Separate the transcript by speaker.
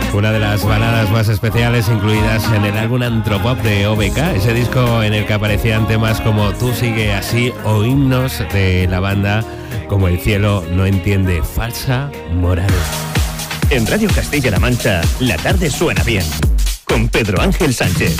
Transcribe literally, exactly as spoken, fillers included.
Speaker 1: Una de las baladas más especiales incluidas en el álbum Antropop de O B K, ese disco en el que aparecían temas como Tú sigue así o himnos de la banda como El cielo no entiende, Falsa moral.
Speaker 2: En Radio Castilla-La Mancha, la tarde suena bien, con Pedro Ángel Sánchez.